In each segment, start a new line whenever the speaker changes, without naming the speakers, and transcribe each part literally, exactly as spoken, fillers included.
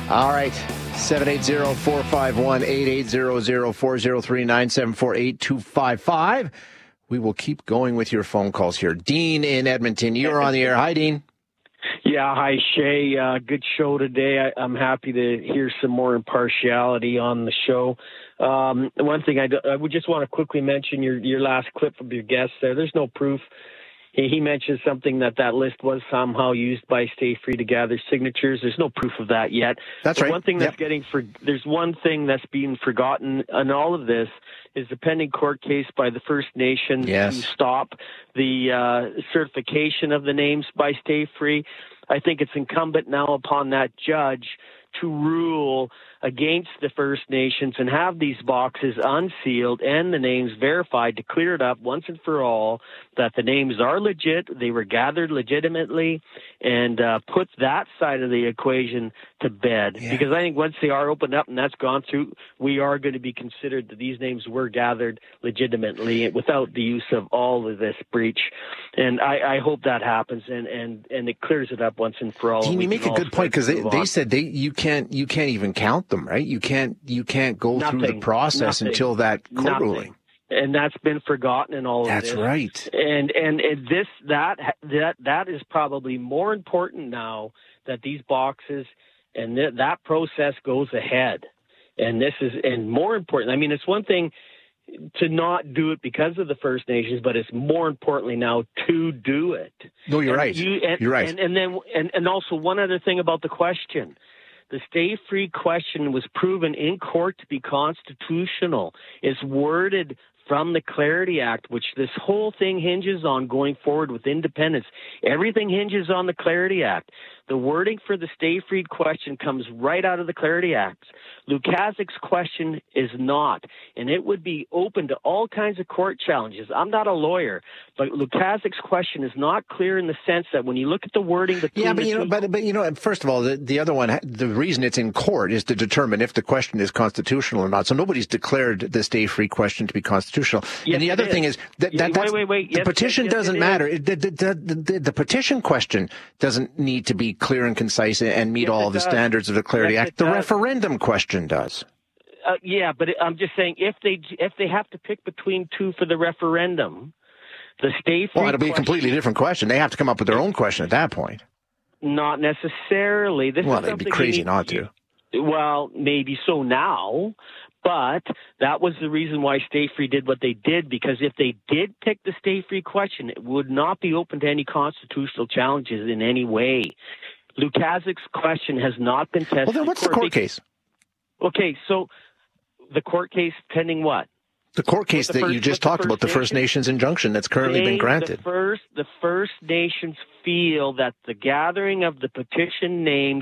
All right. seven eight zero, four five one, eight eight zero zero, four zero three, nine seven four, eight two five five. We will keep going with your phone calls here. Dean in Edmonton, you're on the air. Hi, Dean.
Yeah, hi, Shay. Uh, good show today. I, I'm happy to hear some more impartiality on the show. Um, one thing I, do, I would just want to quickly mention your, your last clip of your guest there. There's no proof. He, he mentioned something that that list was somehow used by Stay Free to gather signatures. There's no proof of that yet.
That's
but
right.
One thing that's
yep.
getting for there's one thing that's being forgotten in all of this is the pending court case by the First Nation
yes.
to stop the uh, certification of the names by Stay Free. I think it's incumbent now upon that judge to rule against the First Nations and have these boxes unsealed and the names verified to clear it up once and for all that the names are legit, they were gathered legitimately, and uh, put that side of the equation to bed. Yeah. Because I think once they are opened up and that's gone through, we are going to be considered that these names were gathered legitimately without the use of all of this breach. And I, I hope that happens and, and, and it clears it up once and for all.
Dean, you make a good point because they, they said they you can't you can't even count them, right? You can't you can't go
Nothing.
through the process
Nothing.
until that court
Nothing.
ruling.
And that's been forgotten in all of
that's
this.
That's right.
And, and and this that that that is probably more important now that these boxes and th- that process goes ahead. And this is and more important. I mean, it's one thing to not do it because of the First Nations, but it's more importantly now to do it.
No, you're
and
right.
You, and,
you're right.
And, and then and, and also one other thing about the question. The Stay Free question was proven in court to be constitutional. It's worded from the Clarity Act, which this whole thing hinges on going forward with independence. Everything hinges on the Clarity Act. The wording for the Stay Free question comes right out of the Clarity Act. Lukaszik's question is not, and it would be open to all kinds of court challenges. I'm not a lawyer, but Lukaszik's question is not clear in the sense that when you look at the wording between
yeah, but
the
you know,
two,
but but you know, first of all, the, the other one, the reason it's in court is to determine if the question is constitutional or not. So nobody's declared the Stay Free question to be constitutional.
Yes,
and the other
is.
thing is that, that
wait, wait, wait.
the
Yes,
petition
yes, yes,
doesn't
it
matter. It, the, the, the, the, the petition question doesn't need to be clear and concise and meet
yes,
all of the
does.
standards of the Clarity
yes,
Act. The
does.
referendum question does.
Uh, yeah, but I'm just saying if they if they have to pick between two for the referendum, the Stay Free
well, it'll be a
question,
completely different question. They have to come up with their own question at that point.
Not necessarily. This
well,
is
they'd be crazy not to.
Well, maybe so now, but that was the reason why Stay Free did what they did, because if they did pick the Stay Free question, it would not be open to any constitutional challenges in any way. Lukaszik's question has not been tested.
Well, then what's the court case?
Okay, so the court case pending what?
The court case that
first,
you just talked about, the First Nations injunction that's currently
they,
been granted.
The first, the First Nations feel that the gathering of the petition names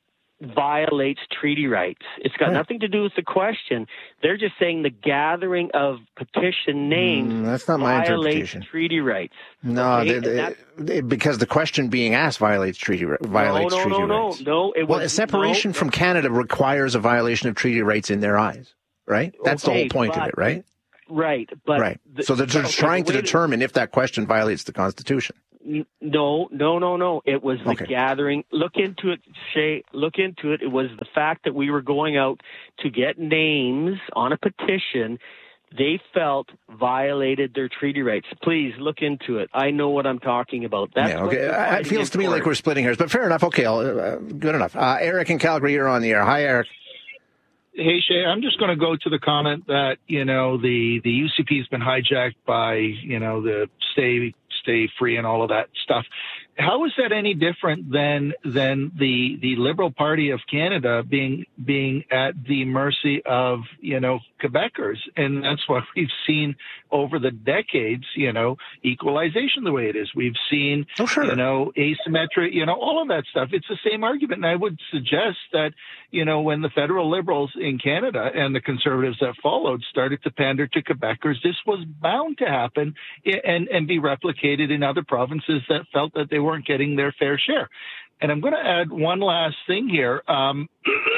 violates treaty rights. It's got
right.
nothing to do with the question. They're just saying the gathering of petition names
mm, that's not my
violates
interpretation.
treaty rights.
No,
okay?
they, they, because the question being asked violates treaty violates
no, no,
treaty
no,
rights.
No, no, it
well,
was,
a separation
no,
from Canada requires a violation of treaty rights in their eyes, right? That's
okay,
the whole point
but,
of it, right?
Right, but
right.
The,
so they're just
okay,
trying to
wait,
determine if that question violates the Constitution.
No, no, no, no. It was the
okay.
gathering. Look into it, Shay. Look into it. It was the fact that we were going out to get names on a petition they felt violated their treaty rights. Please look into it. I know what I'm talking about. That's
yeah, okay. It feels to me like we're splitting hairs, but fair enough. Okay, uh, good enough. Uh, Eric in Calgary, you're on the air. Hi, Eric.
Hey, Shay, I'm just going to go to the comment that, you know, the, the U C P has been hijacked by, you know, the stay stay free and all of that stuff. How is that any different than than the the Liberal Party of Canada being being at the mercy of, you know, Quebecers? And that's what we've seen over the decades, you know, equalization the way it is. We've seen,
oh, sure.
you know, asymmetry, you know, all of that stuff. It's the same argument. And I would suggest that, you know, when the federal Liberals in Canada and the Conservatives that followed started to pander to Quebecers, this was bound to happen and, and be replicated in other provinces that felt that they weren't getting their fair share. And I'm going to add one last thing here. Um,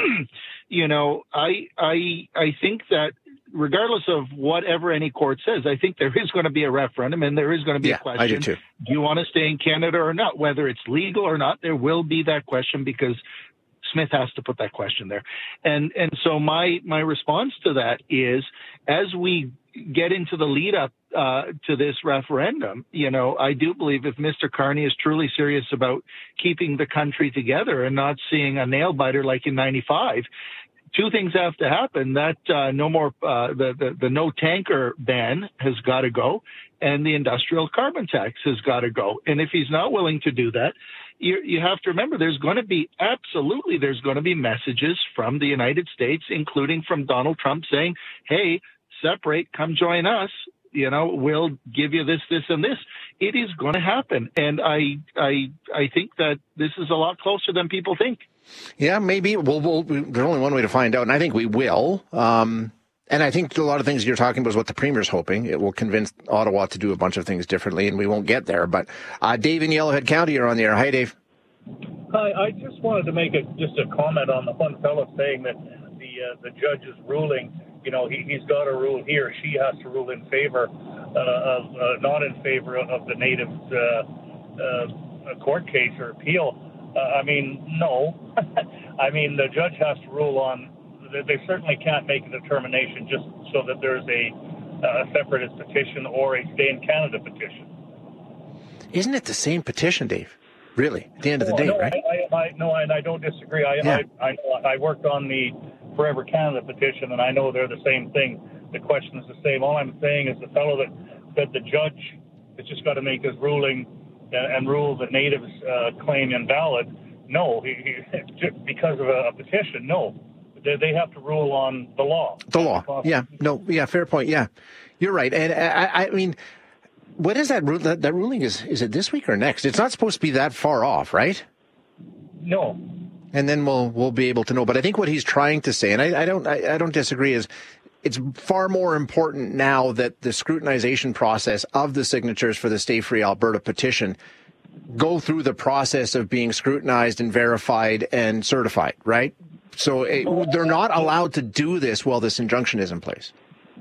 you know, I, I, I think that regardless of whatever any court says, I think there is going to be a referendum and there is going to be
yeah,
a question.
I do too.
Do you want to stay in Canada or not? Whether it's legal or not, there will be that question because Smith has to put that question there. And and so my my response to that is, as we get into the lead up uh, to this referendum, you know, I do believe if Mister Carney is truly serious about keeping the country together and not seeing a nail biter like in ninety-five, two things have to happen. That uh, no more uh, the, the the no tanker ban has got to go, and the industrial carbon tax has got to go. And if he's not willing to do that, you, you have to remember there's going to be absolutely there's going to be messages from the United States, including from Donald Trump, saying, "Hey, separate, come join us. You know, we'll give you this, this, and this." It is going to happen, and I I I think that this is a lot closer than people think.
Yeah, maybe. We'll, we'll, there's only one way to find out, and I think we will. Um, and I think a lot of things you're talking about is what the Premier's hoping. It will convince Ottawa to do a bunch of things differently, and we won't get there. But uh, Dave in Yellowhead County, you're on the air. Hi, Dave.
Hi, I just wanted to make a, just a comment on the one fellow saying that the uh, the judge's ruling, you know, he, he's got to rule, he or she has to rule in favor uh, of, uh, not in favor of the Natives uh, uh, court case or appeal. Uh, I mean, no. I mean, the judge has to rule on, they certainly can't make a determination just so that there's a, a separatist petition or a stay in Canada petition.
Isn't it the same petition, Dave? Really? At the end of the
no,
day,
no,
right?
I, I, no, and I don't disagree. I,
yeah.
I, I, I worked on the Forever Canada petition, and I know they're the same thing. The question is the same. All I'm saying is the fellow that said the judge has just got to make his ruling and, and rule the Natives' uh, claim invalid. No, he, he, because of a, a petition, no. They, they have to rule on the law.
The law. Yeah. No. Yeah. Fair point. Yeah. You're right. And I, I mean, what is that, that? That ruling is, is it this week or next? It's not supposed to be that far off, right?
No.
And then we'll, we'll be able to know. But I think what he's trying to say, and I, I don't, I, I don't disagree, is it's far more important now that the scrutinization process of the signatures for the Stay Free Alberta petition go through the process of being scrutinized and verified and certified, right? So it, they're not allowed to do this while this injunction is in place.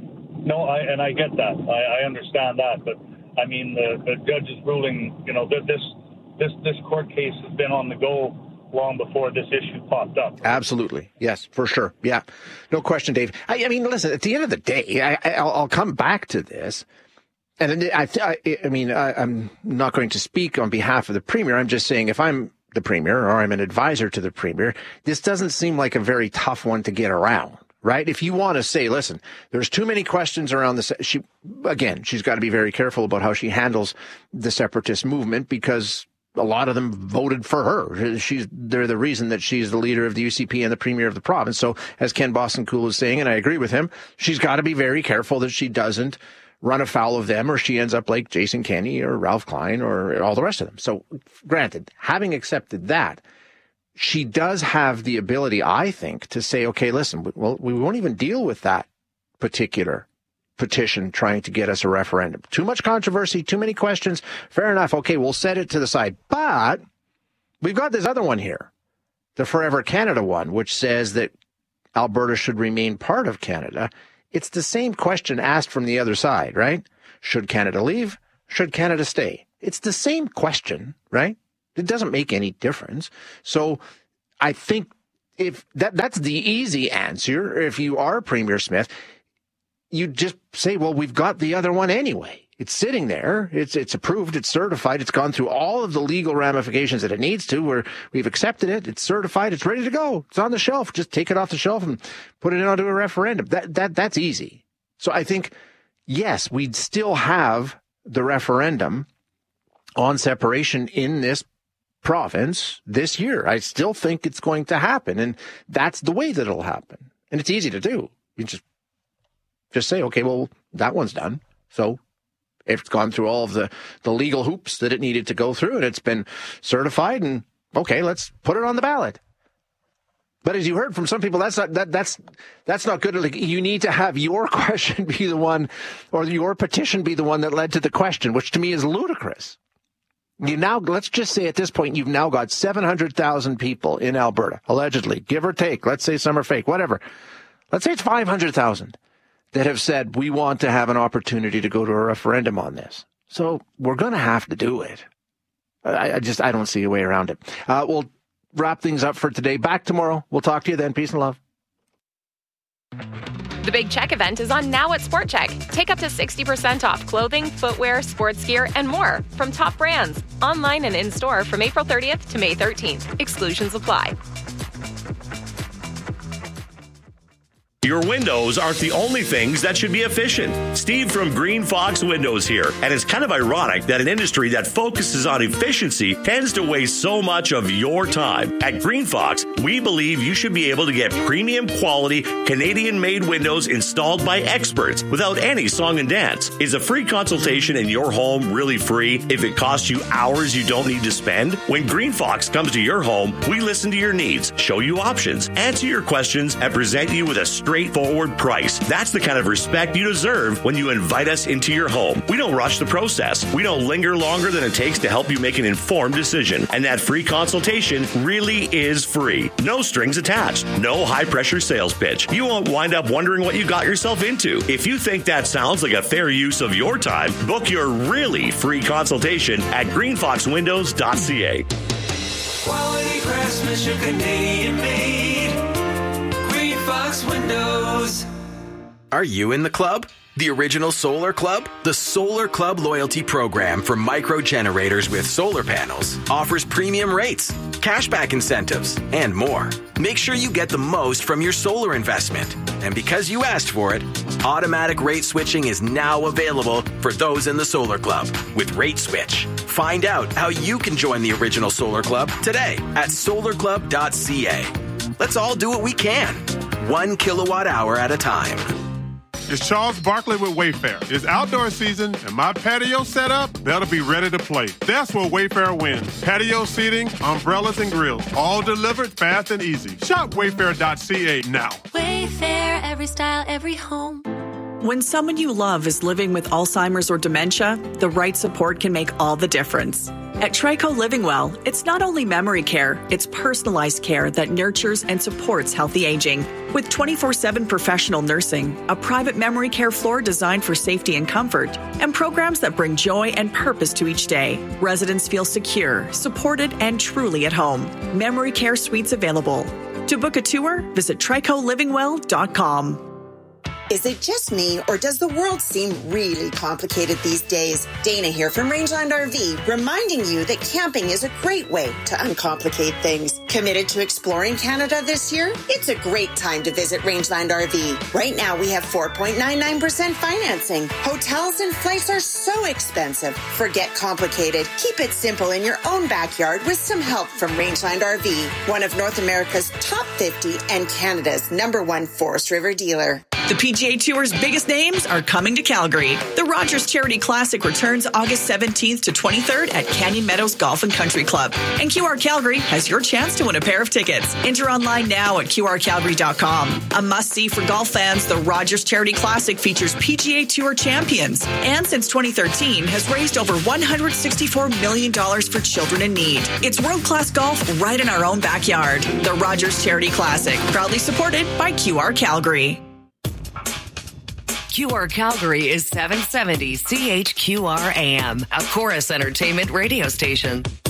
No, I, and I get that. I, I understand that. But, I mean, the, the judge's ruling, you know, this this this court case has been on the go long before this issue popped up. Right?
Absolutely. Yes, for sure. Yeah. No question, Dave. I, I mean, listen, at the end of the day, I, I, I'll, I'll come back to this. And I, I, I mean, I, I'm not going to speak on behalf of the Premier. I'm just saying if I'm the Premier or I'm an advisor to the Premier, this doesn't seem like a very tough one to get around, right? If you want to say, listen, there's too many questions around this. She, again, she's got to be very careful about how she handles the separatist movement because a lot of them voted for her. She's, they're the reason that she's the leader of the U C P and the Premier of the province. So as Ken Boston-Cool is saying, and I agree with him, she's got to be very careful that she doesn't run afoul of them or she ends up like Jason Kenney or Ralph Klein or all the rest of them. So granted, having accepted that, she does have the ability, I think, to say, okay, listen, well, we won't even deal with that particular petition trying to get us a referendum. Too much controversy, too many questions. Fair enough. Okay, we'll set it to the side. But we've got this other one here, the Forever Canada one, which says that Alberta should remain part of Canada. It's the same question asked from the other side, right? Should Canada leave? Should Canada stay? It's the same question, right? It doesn't make any difference. So I think if that that's the easy answer, if you are Premier Smith, you just say, well, we've got the other one anyway. It's sitting there. It's it's approved. It's certified. It's gone through all of the legal ramifications that it needs to, where we've accepted it. It's certified. It's ready to go. It's on the shelf. Just take it off the shelf and put it onto a referendum. That that that's easy. So I think, yes, we'd still have the referendum on separation in this province this year. I still think it's going to happen, and that's the way that it'll happen. And it's easy to do. You just just say, okay, well, that one's done. So it's gone through all of the, the legal hoops that it needed to go through, and it's been certified, and okay, let's put it on the ballot. But as you heard from some people, that's not that that's that's not good. Like, you need to have your question be the one, or your petition be the one that led to the question, which to me is ludicrous. You now, let's just say at this point, you've now got seven hundred thousand people in Alberta, allegedly, give or take. Let's say some are fake, whatever. Let's say it's five hundred thousand. That have said, we want to have an opportunity to go to a referendum on this. So we're going to have to do it. I, I just, I don't see a way around it. Uh, we'll wrap things up for today. Back tomorrow. We'll talk to you then. Peace and love.
The Big Check event is on now at Sport Check. Take up to sixty percent off clothing, footwear, sports gear, and more from top brands. Online and in-store from April thirtieth to May thirteenth. Exclusions apply.
Your windows aren't the only things that should be efficient. Steve from Green Fox Windows here. And it's kind of ironic that an industry that focuses on efficiency tends to waste so much of your time. At Green Fox, we believe you should be able to get premium quality Canadian-made windows installed by experts without any song and dance. Is a free consultation in your home really free if it costs you hours you don't need to spend? When Green Fox comes to your home, we listen to your needs, show you options, answer your questions, and present you with a straightforward price. That's the kind of respect you deserve when you invite us into your home. We don't rush the process. We don't linger longer than it takes to help you make an informed decision. And that free consultation really is free. No strings attached. No high-pressure sales pitch. You won't wind up wondering what you got yourself into. If you think that sounds like a fair use of your time, book your really free consultation at green fox windows dot c a.
Quality craftsmanship, Canadian made. Green Fox Windows.
Are you in the club? The Original Solar Club? The Solar Club loyalty program for micro generators with solar panels offers premium rates, cashback incentives, and more. Make sure you get the most from your solar investment. And because you asked for it, automatic rate switching is now available for those in the Solar Club with Rate Switch. Find out how you can join the Original Solar Club today at solar club dot c a. Let's all do what we can, one kilowatt hour at a time.
It's Charles Barkley with Wayfair. It's outdoor season, and my patio set up, that'll be ready to play. That's where Wayfair wins. Patio seating, umbrellas, and grills, all delivered fast and easy. Shop wayfair dot c a now.
Wayfair, every style, every home.
When someone you love is living with Alzheimer's or dementia, the right support can make all the difference. At Trico Living Well, it's not only memory care, it's personalized care that nurtures and supports healthy aging. With twenty-four seven professional nursing, a private memory care floor designed for safety and comfort, and programs that bring joy and purpose to each day, residents feel secure, supported, and truly at home. Memory care suites available. To book a tour, visit trico living well dot com.
Is it just me, or does the world seem really complicated these days? Dana here from Rangeland R V, reminding you that camping is a great way to uncomplicate things. Committed to exploring Canada this year? It's a great time to visit Rangeland R V. Right now, we have four point nine nine percent financing. Hotels and flights are so expensive. Forget complicated. Keep it simple in your own backyard with some help from Rangeland R V, one of North America's top fifty and Canada's number one Forest River dealer.
The P G A Tour's biggest names are coming to Calgary. The Rogers Charity Classic returns August seventeenth to twenty-third at Canyon Meadows Golf and Country Club. And Q R Calgary has your chance to win a pair of tickets. Enter online now at q r calgary dot com. A must-see for golf fans, the Rogers Charity Classic features P G A Tour champions. And since twenty thirteen, has raised over one hundred sixty-four million dollars for children in need. It's world-class golf right in our own backyard. The Rogers Charity Classic, proudly supported by Q R Calgary.
Q R Calgary is seven seventy C H Q R A M, a Chorus Entertainment radio station.